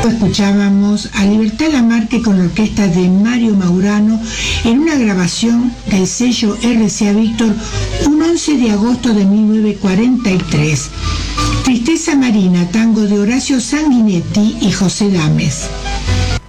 Escuchábamos a Libertad Lamarque con la orquesta de Mario Maurano en una grabación del sello RCA Víctor un 11 de agosto de 1943. Tristeza Marina, tango de Horacio Sanguinetti y José Dames.